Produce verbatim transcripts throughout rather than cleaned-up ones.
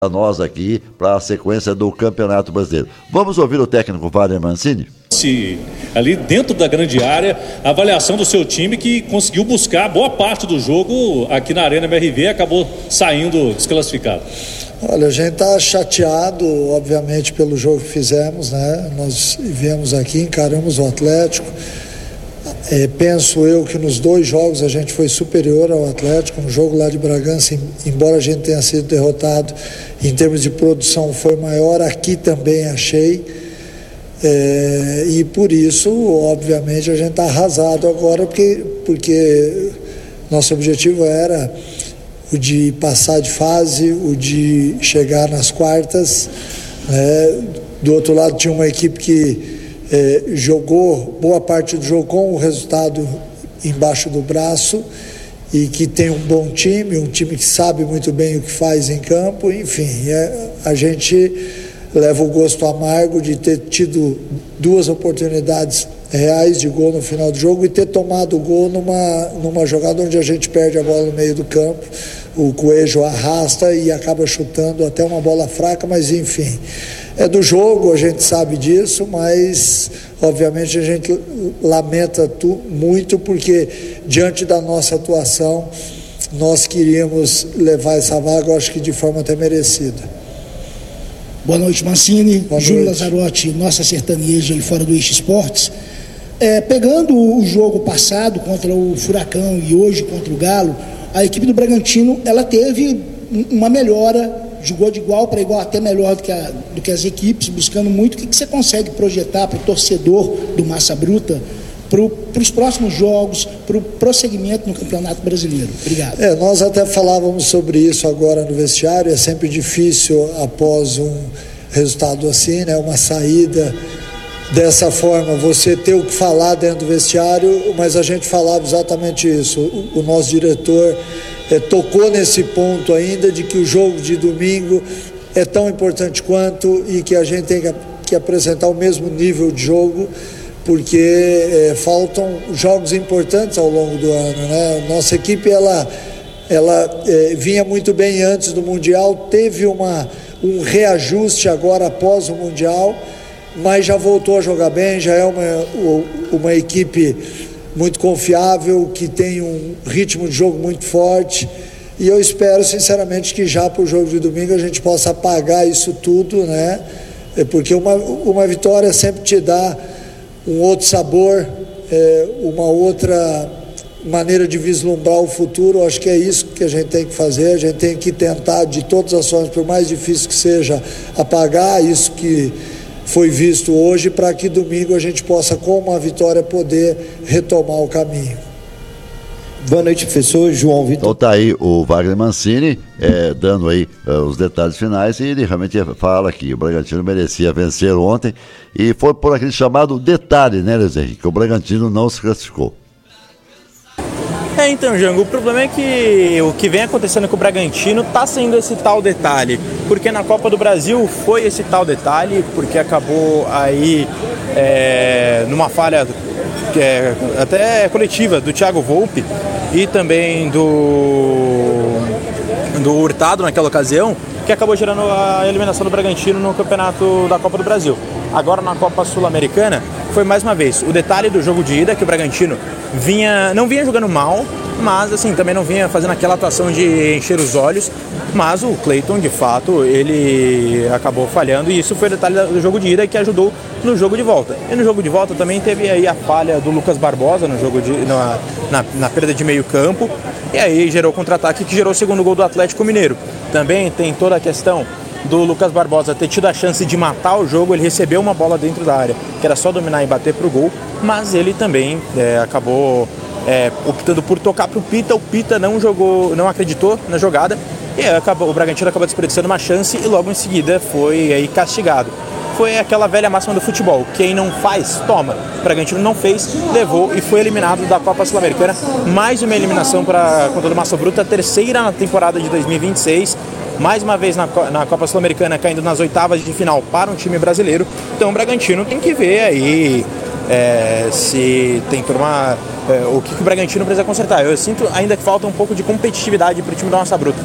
a nós aqui para a sequência do Campeonato Brasileiro. Vamos ouvir o técnico Wagner Mancini? Se ali dentro da grande área, a avaliação do seu time que conseguiu buscar boa parte do jogo aqui na Arena M R V e acabou saindo desclassificado. Olha, a gente está chateado, obviamente, pelo jogo que fizemos, né? Nós viemos aqui, encaramos o Atlético. É, penso eu que nos dois jogos a gente foi superior ao Atlético. Um jogo lá de Bragança, embora a gente tenha sido derrotado, em termos de produção foi maior, aqui também achei. É, e por isso, obviamente, a gente está arrasado agora, porque, porque nosso objetivo era o de passar de fase, o de chegar nas quartas, né? Do outro lado tinha uma equipe que é, jogou boa parte do jogo com o resultado embaixo do braço e que tem um bom time, um time que sabe muito bem o que faz em campo. Enfim, é, a gente leva o gosto amargo de ter tido duas oportunidades reais de gol no final do jogo e ter tomado o gol numa, numa jogada onde a gente perde a bola no meio do campo. O Coelho arrasta e acaba chutando até uma bola fraca, mas enfim, é do jogo, a gente sabe disso, mas obviamente a gente lamenta tu, muito porque diante da nossa atuação nós queríamos levar essa vaga, acho que de forma até merecida. Boa noite, Mancini. Boa Júlio noite. Lazzarotti, nossa sertaneja e fora do Eixo Esportes. É, pegando o jogo passado contra o Furacão e hoje contra o Galo, a equipe do Bragantino, ela teve uma melhora, jogou de igual para igual, até melhor do que, a, do que as equipes, buscando muito. O que, que você consegue projetar para o torcedor do Massa Bruta para os próximos jogos, para o prosseguimento no Campeonato Brasileiro? Obrigado. É, nós até falávamos sobre isso agora no vestiário. É sempre difícil após um resultado assim, né, uma saída dessa forma, você ter o que falar dentro do vestiário, mas a gente falava exatamente isso. O, o nosso diretor é, tocou nesse ponto ainda de que o jogo de domingo é tão importante quanto e que a gente tem que, que apresentar o mesmo nível de jogo, porque é, faltam jogos importantes ao longo do ano, né? Nossa equipe ela, ela é, vinha muito bem antes do Mundial, teve uma, um reajuste agora após o Mundial, mas já voltou a jogar bem, já é uma, uma equipe muito confiável, que tem um ritmo de jogo muito forte, e eu espero sinceramente que já para o jogo de domingo a gente possa apagar isso tudo, né? Porque uma, uma vitória sempre te dá um outro sabor, é, uma outra maneira de vislumbrar o futuro. Eu acho que é isso que a gente tem que fazer, a gente tem que tentar de todas as formas, por mais difícil que seja, apagar isso que foi visto hoje, para que domingo a gente possa, com uma vitória, poder retomar o caminho. Boa noite, professor João Vitor. Então tá aí o Wagner Mancini é, dando aí uh, os detalhes finais, e ele realmente fala que o Bragantino merecia vencer ontem, e foi por aquele chamado detalhe, né, Luiz Henrique, que o Bragantino não se classificou. É, então, Jango, o problema é que o que vem acontecendo com o Bragantino está sendo esse tal detalhe, porque na Copa do Brasil foi esse tal detalhe, porque acabou aí é, numa falha é, até coletiva do Thiago Volpi e também do, do Hurtado naquela ocasião, que acabou gerando a eliminação do Bragantino no Campeonato da Copa do Brasil. Agora na Copa Sul-Americana foi mais uma vez o detalhe do jogo de ida, que o Bragantino vinha, não vinha jogando mal, mas assim, também não vinha fazendo aquela atuação de encher os olhos, mas o Cleiton, de fato, ele acabou falhando, e isso foi o detalhe do jogo de ida que ajudou no jogo de volta. E no jogo de volta também teve aí a falha do Lucas Barbosa no jogo de, na, na, na perda de meio campo, e aí gerou o contra-ataque que gerou o segundo gol do Atlético Mineiro. Também tem toda a questão do Lucas Barbosa ter tido a chance de matar o jogo. Ele recebeu uma bola dentro da área, que era só dominar e bater pro gol, mas ele também é, acabou é, optando por tocar pro Pita. O Pita não jogou, não acreditou na jogada, e acabou, o Bragantino acabou desperdiçando uma chance e logo em seguida foi aí castigado. Foi aquela velha máxima do futebol: quem não faz, toma. O Bragantino não fez, levou e foi eliminado da Copa Sul-Americana. Mais uma eliminação para contra o Massa Bruta, a terceira na temporada de dois mil e vinte e seis. Mais uma vez na, na Copa Sul-Americana, caindo nas oitavas de final para um time brasileiro. Então o Bragantino tem que ver aí é, se tem turma, é, o que, que o Bragantino precisa consertar. Eu sinto ainda que falta um pouco de competitividade para o time da Massa Bruta.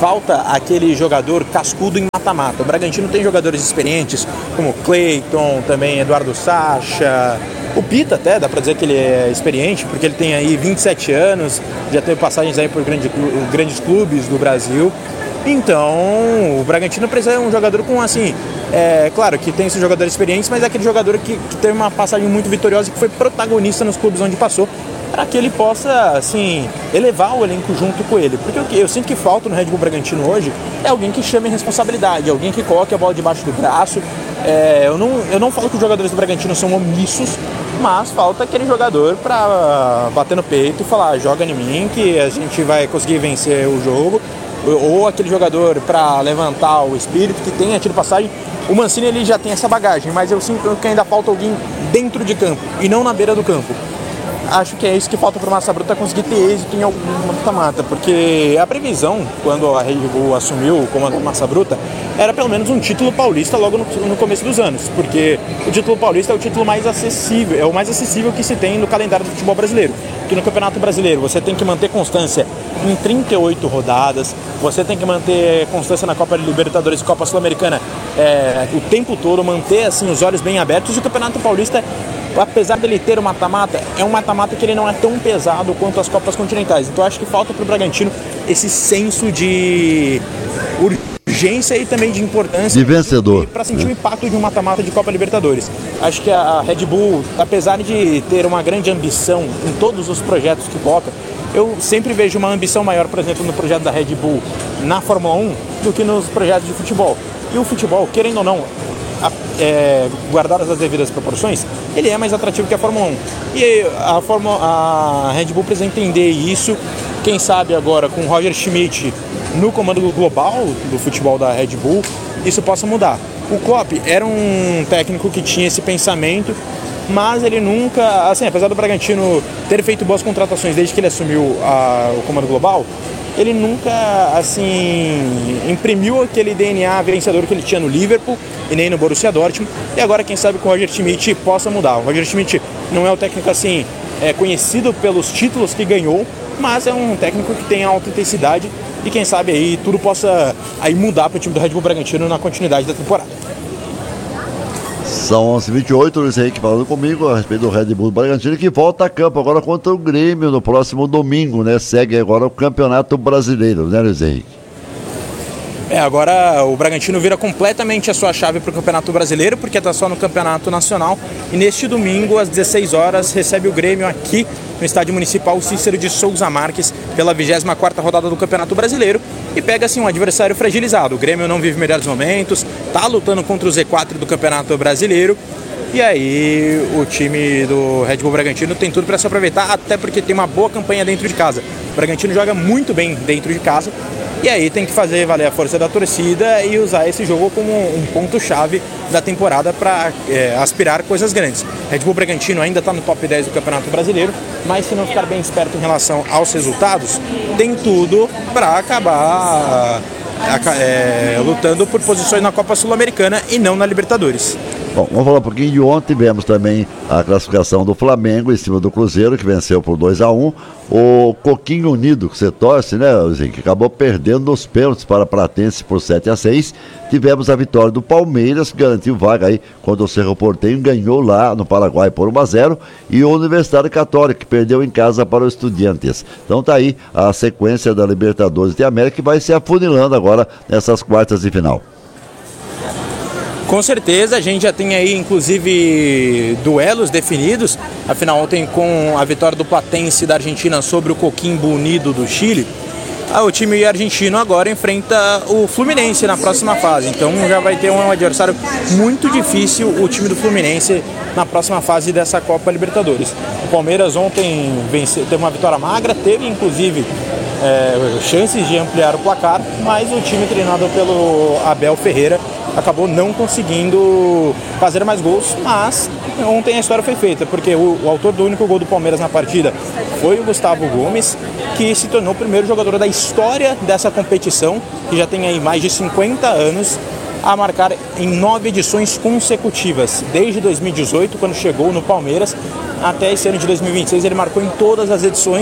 falta aquele jogador cascudo em mata-mata. O Bragantino tem jogadores experientes, como Cleiton, também Eduardo Sacha, o Pita até, dá pra dizer que ele é experiente, porque ele tem aí vinte e sete anos, já teve passagens aí por grande, grandes clubes do Brasil. Então, o Bragantino precisa de um jogador com, assim, é claro que tem esses jogadores experientes, mas é aquele jogador que, que tem uma passagem muito vitoriosa e que foi protagonista nos clubes onde passou, para que ele possa, assim, elevar o elenco junto com ele. Porque eu, eu sinto que falta no Red Bull Bragantino hoje é alguém que chame responsabilidade, alguém que coloque a bola debaixo do braço. É, eu, não, eu não falo que os jogadores do Bragantino são omissos, mas falta aquele jogador para bater no peito e falar, joga em mim que a gente vai conseguir vencer o jogo. Ou aquele jogador para levantar o espírito, que tenha tido passagem. O Mancini ele já tem essa bagagem, mas eu sinto que ainda falta alguém dentro de campo e não na beira do campo. Acho que é isso que falta para o Massa Bruta conseguir ter êxito em alguma mata-mata, porque a previsão, quando a Red Bull assumiu o comando do Massa Bruta, era pelo menos um título paulista logo no, no começo dos anos, porque o título paulista é o título mais acessível, é o mais acessível que se tem no calendário do futebol brasileiro. Que no Campeonato Brasileiro você tem que manter constância em trinta e oito rodadas, você tem que manter constância na Copa Libertadores e Copa Sul-Americana é, o tempo todo, manter assim, os olhos bem abertos. E o Campeonato Paulista, apesar dele ter o mata-mata, é um mata-mata que ele não é tão pesado quanto as Copas Continentais. Então acho que falta para o Bragantino esse senso de urgência e também de importância de vencedor, para sentir o impacto de um mata-mata de Copa Libertadores. Acho que a Red Bull, apesar de ter uma grande ambição em todos os projetos que coloca, eu sempre vejo uma ambição maior, por exemplo, no projeto da Red Bull na Fórmula um do que nos projetos de futebol. E o futebol, querendo ou não, a, é, guardadas as devidas proporções, ele é mais atrativo que a Fórmula um. E a, Fórmula, a Red Bull precisa entender isso. Quem sabe agora com o Roger Schmidt no comando global do futebol da Red Bull, isso possa mudar. O Klopp era um técnico que tinha esse pensamento, mas ele nunca, assim, apesar do Bragantino ter feito boas contratações desde que ele assumiu a, o comando global, ele nunca, assim, imprimiu aquele D N A vencedor que ele tinha no Liverpool e nem no Borussia Dortmund. E agora, quem sabe, com o Roger Schmidt possa mudar. O Roger Schmidt não é o técnico, assim, é conhecido pelos títulos que ganhou, mas é um técnico que tem alta intensidade e quem sabe aí tudo possa aí mudar para o time do Red Bull Bragantino na continuidade da temporada. São onze e vinte e oito, Luiz Henrique falando comigo a respeito do Red Bull Bragantino, que volta a campo agora contra o Grêmio no próximo domingo, né? Segue agora o Campeonato Brasileiro, né, Luiz Henrique? É, agora o Bragantino vira completamente a sua chave para o Campeonato Brasileiro, porque está só no Campeonato Nacional. E neste domingo, às dezesseis horas, recebe o Grêmio aqui no Estádio Municipal Cícero de Souza Marques, pela vigésima quarta rodada do Campeonato Brasileiro. E pega, assim, um adversário fragilizado. O Grêmio não vive melhores momentos, está lutando contra o Z quatro do Campeonato Brasileiro. E aí o time do Red Bull Bragantino tem tudo para se aproveitar, até porque tem uma boa campanha dentro de casa. O Bragantino joga muito bem dentro de casa. E aí tem que fazer valer a força da torcida e usar esse jogo como um ponto-chave da temporada para é, aspirar coisas grandes. Red Bull Bragantino ainda está no top dez do Campeonato Brasileiro, mas se não ficar bem esperto em relação aos resultados, tem tudo para acabar é, lutando por posições na Copa Sul-Americana e não na Libertadores. Bom, vamos falar um pouquinho de ontem. Tivemos também a classificação do Flamengo em cima do Cruzeiro, que venceu por dois a um. O Coquinho Unido, que você torce, né, Zinho, que acabou perdendo nos pênaltis para a Platense por sete a seis. Tivemos a vitória do Palmeiras, que garantiu vaga aí quando o Cerro Porteño ganhou lá no Paraguai por um a zero. E o Universidade Católica, que perdeu em casa para o Estudiantes. Então tá aí a sequência da Libertadores de América, que vai se afunilando agora nessas quartas de final. Com certeza, a gente já tem aí, inclusive, duelos definidos. Afinal, ontem, com a vitória do Platense da Argentina sobre o Coquimbo Unido do Chile, o time argentino agora enfrenta o Fluminense na próxima fase. Então já vai ter um adversário muito difícil, o time do Fluminense, na próxima fase dessa Copa Libertadores. O Palmeiras ontem vence, teve uma vitória magra, teve, inclusive, é, chances de ampliar o placar, mas o time treinado pelo Abel Ferreira acabou não conseguindo fazer mais gols, mas ontem a história foi feita, porque o, o autor do único gol do Palmeiras na partida foi o Gustavo Gomes, que se tornou o primeiro jogador da história dessa competição, que já tem aí mais de cinquenta anos, a marcar em nove edições consecutivas. Desde dois mil e dezoito, quando chegou no Palmeiras, até esse ano de dois mil e vinte e seis, ele marcou em todas as edições.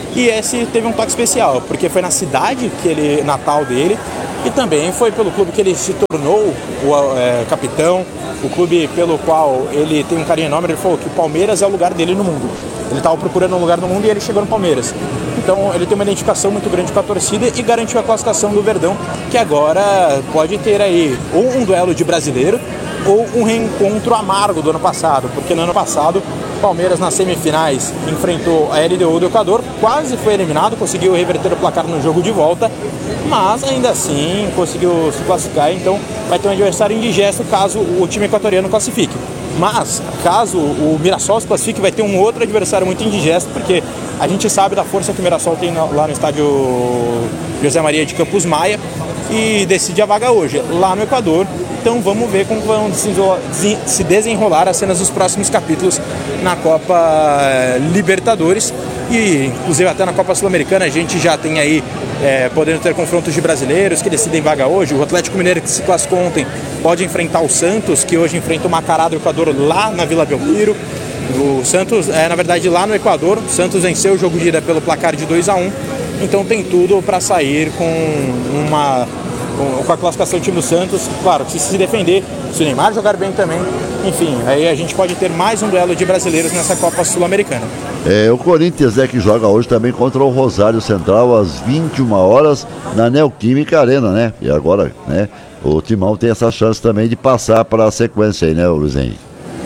E esse teve um toque especial, porque foi na cidade que ele, natal dele, e também foi pelo clube que ele se tornou o é, capitão, o clube pelo qual ele tem um carinho enorme. Ele falou que o Palmeiras é o lugar dele no mundo. Ele estava procurando um lugar no mundo e ele chegou no Palmeiras. Então ele tem uma identificação muito grande com a torcida e garantiu a classificação do Verdão, que agora pode ter aí ou um duelo de brasileiro ou um reencontro amargo do ano passado, porque no ano passado o Palmeiras nas semifinais enfrentou a L D U do Equador, quase foi eliminado, conseguiu reverter o placar no jogo de volta, mas ainda assim conseguiu se classificar, então vai ter um adversário indigesto caso o time equatoriano classifique. Mas, caso o Mirassol se classifique, vai ter um outro adversário muito indigesto, porque a gente sabe da força que o Mirassol tem lá no estádio José Maria de Campos Maia e decide a vaga hoje, lá no Equador. Então vamos ver como vão se desenrolar as cenas dos próximos capítulos na Copa Libertadores e inclusive até na Copa Sul-Americana a gente já tem aí é, podendo ter confrontos de brasileiros que decidem vaga hoje. O Atlético Mineiro, que se classificou ontem, pode enfrentar o Santos, que hoje enfrenta o Macará do Equador lá na Vila Belmiro. O Santos, é, na verdade, lá no Equador, o Santos venceu o jogo de ida pelo placar de dois a um, então tem tudo para sair com uma com a classificação do time do Santos. Claro, se se defender, se o Neymar jogar bem também, enfim, aí a gente pode ter mais um duelo de brasileiros nessa Copa Sul-Americana. É, o Corinthians é que joga hoje também contra o Rosário Central às vinte e uma horas na Neoquímica Arena, né? E agora, né, o Timão tem essa chance também de passar para a sequência aí, né, Luiz Henrique?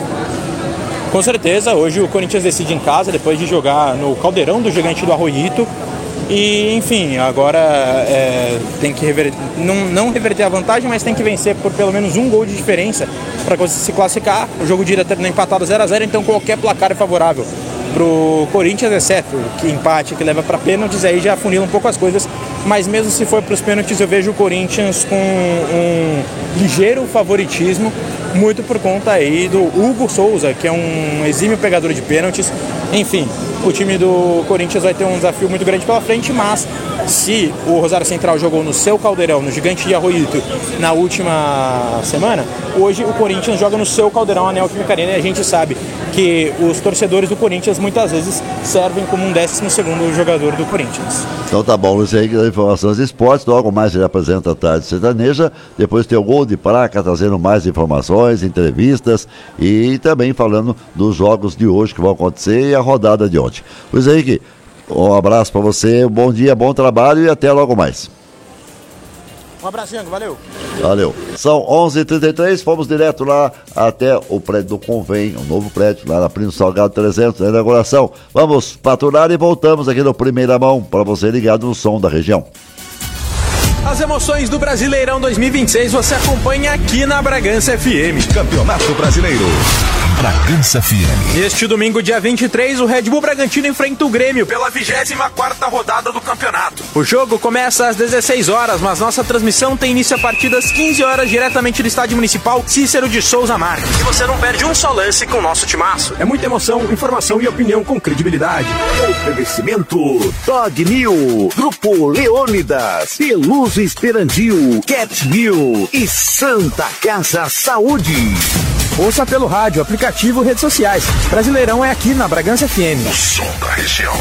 Com certeza, hoje o Corinthians decide em casa, depois de jogar no Caldeirão do Gigante do Arroyito. E, enfim, agora é, tem que reverter, não, não reverter a vantagem, mas tem que vencer por pelo menos um gol de diferença para se classificar. O jogo de ida terminou empatado zero a zero, então qualquer placar é favorável pro Corinthians, exceto que empate que leva para pênaltis, aí já afunila um pouco as coisas. Mas mesmo se for para os pênaltis, eu vejo o Corinthians com um ligeiro favoritismo, muito por conta aí do Hugo Souza, que é um exímio pegador de pênaltis. Enfim, o time do Corinthians vai ter um desafio muito grande pela frente, mas se o Rosário Central jogou no seu Caldeirão, no Gigante de Arroyito, na última semana, hoje o Corinthians joga no seu Caldeirão, a Neoquímica Arena, e a gente sabe que os torcedores do Corinthians muitas vezes servem como um décimo segundo jogador do Corinthians. Então tá bom, Luiz Henrique, das informações de esportes. Logo mais ele apresenta a Tarde Sertaneja, depois tem o Gol de Placa trazendo mais informações, entrevistas e também falando dos jogos de hoje que vão acontecer e a rodada de ontem. Luiz Henrique, um abraço para você, bom dia, bom trabalho e até logo mais. Um abraço, Jango, valeu. Valeu. São onze e trinta e três, fomos direto lá até o prédio do Convém, um novo prédio, lá na Primo Salgado trezentos, na inauguração. Vamos faturar e voltamos aqui no Primeira Mão, para você ligado no som da região. As emoções do Brasileirão dois mil e vinte e seis você acompanha aqui na Bragança F M. Campeonato Brasileiro. Bragança F M. Neste domingo, dia vinte e três, o Red Bull Bragantino enfrenta o Grêmio pela vigésima quarta rodada do campeonato. O jogo começa às dezesseis horas, mas nossa transmissão tem início a partir das quinze horas, diretamente do Estádio Municipal Cícero de Souza Marques. E você não perde um só lance com o nosso timaço. É muita emoção, informação e opinião com credibilidade. Oferecimento Dog New, Grupo Leônidas, Peluso Esperandil, Cat New e Santa Casa Saúde. Ouça pelo rádio, aplicativo, redes sociais. Brasileirão é aqui na Bragança F M. O som da região.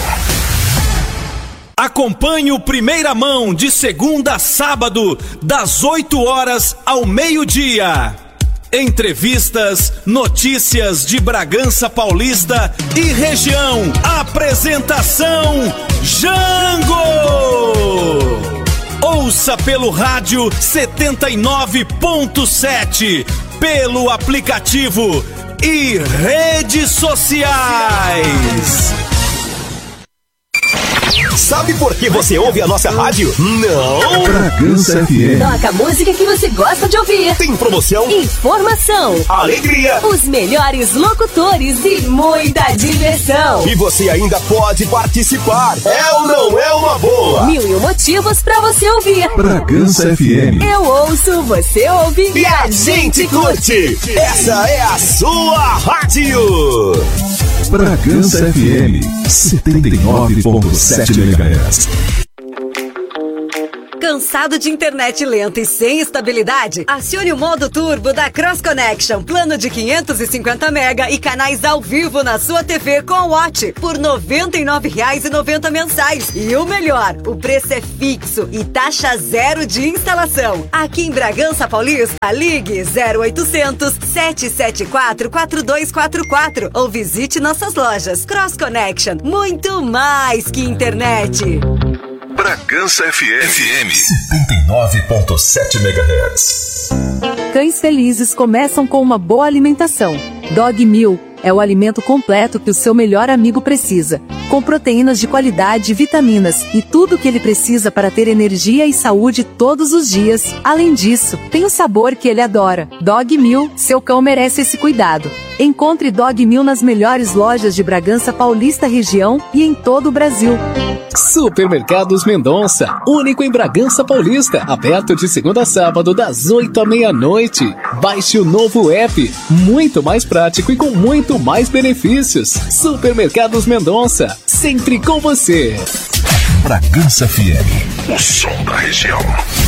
Acompanhe o Primeira Mão de segunda a sábado, das oito horas ao meio-dia. Entrevistas, notícias de Bragança Paulista e região. Apresentação Jango! Ouça pelo rádio setenta e nove ponto sete, pelo aplicativo e redes sociais. Sabe por que você ouve a nossa rádio? Não! Bragança F M. Toca a música que você gosta de ouvir. Tem promoção, informação, alegria, os melhores locutores e muita diversão. E você ainda pode participar. É ou não é uma boa? Mil e um motivos pra você ouvir. Bragança F M. Eu ouço, você ouve e a gente curte. Essa é a sua rádio. Bragança F M, setenta e nove ponto sete megahertz. Cansado de internet lenta e sem estabilidade? Acione o modo turbo da Cross Connection. Plano de quinhentos e cinquenta mega e canais ao vivo na sua T V com o Watch por noventa e nove reais e noventa mensais. E o melhor, o preço é fixo e taxa zero de instalação. Aqui em Bragança Paulista, ligue zero oitocentos, sete sete quatro, quatro dois quatro quatro ou visite nossas lojas. Cross Connection, muito mais que internet. Bragança F M. F M setenta e nove ponto sete megahertz. Cães felizes começam com uma boa alimentação. Dog Meal é o alimento completo que o seu melhor amigo precisa, com proteínas de qualidade e vitaminas, e tudo o que ele precisa para ter energia e saúde todos os dias. Além disso, tem o sabor que ele adora. Dog Meal, seu cão merece esse cuidado. Encontre Dog Meal nas melhores lojas de Bragança Paulista região e em todo o Brasil. Supermercados Mendonça, único em Bragança Paulista, aberto de segunda a sábado das oito à meia-noite. Baixe o novo app, muito mais prático e com muito mais benefícios. Supermercados Mendonça, sempre com você. Bragança F M, o som da região.